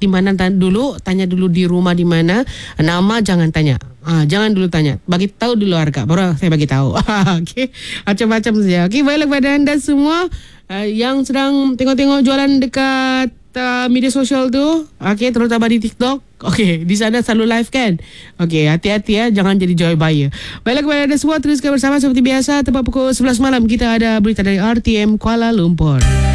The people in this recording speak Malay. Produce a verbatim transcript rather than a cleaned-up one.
di mana tan- dulu, tanya dulu di rumah di mana, nama jangan tanya. Ah, jangan dulu tanya, bagi tahu dulu harga, baru saya bagi tahu. Okey, macam-macam saja. Okey, baiklah kepada anda semua uh, yang sedang tengok-tengok jualan dekat uh, media sosial tu, okey, terutama di TikTok. Okey, di sana selalu live kan. Okey, hati-hati ya, jangan jadi joy buyer. Baiklah kepada anda semua, teruskan bersama seperti biasa. Tepat pukul sebelas malam kita ada berita dari R T M Kuala Lumpur.